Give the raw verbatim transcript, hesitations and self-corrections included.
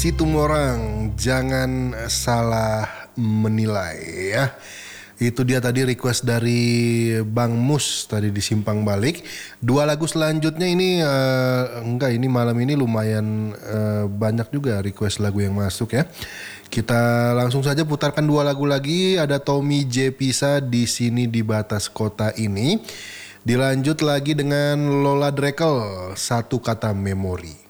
Situmorang, jangan salah menilai ya. Itu dia tadi request dari Bang Mus tadi di Simpang Balik. Dua lagu selanjutnya ini uh, enggak ini malam ini lumayan uh, banyak juga request lagu yang masuk ya. Kita langsung saja putarkan dua lagu lagi. Ada Tommy J Pisa di sini di batas kota ini. Dilanjut lagi dengan Lola Drekel, Satu Kata Memori.